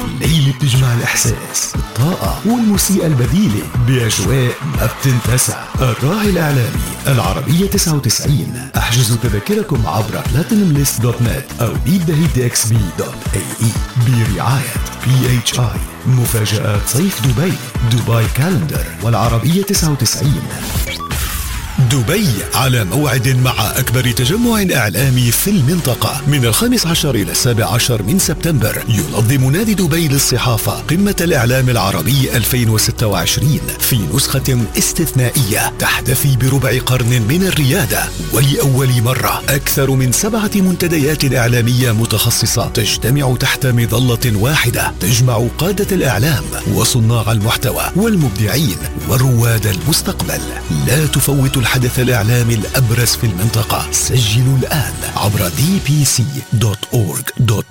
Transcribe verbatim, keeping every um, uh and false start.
ليلة بتجمع الإحساس، الطاقة والموسيقى البديلة بأجواء ما بتنتسى. الراعي الإعلامي العربية تسعة وتسعين. احجزوا تذاكركم عبر بلاتينوم ليست دوت نت أو بيت دهيد إكس بي دوت إيه إي برعاية بي إتش آي. مفاجآت صيف دبي، دبي كالندر والعربية تسعة وتسعين. دبي على موعد مع أكبر تجمع إعلامي في المنطقة من الخامس عشر إلى السابع عشر من سبتمبر. ينظم نادي دبي للصحافة قمة الإعلام العربي ألفين وستة وعشرين في نسخة استثنائية تحتفي بربع قرن من الريادة، ولأول مرة أكثر من سبعة منتديات إعلامية متخصصة تجتمع تحت مظلة واحدة تجمع قادة الإعلام وصناع المحتوى والمبدعين ورواد المستقبل. لا تفوتوا الحدث الإعلامي الأبرز في المنطقة. سجلوا الآن عبر دي بي سي دوت أورج دوت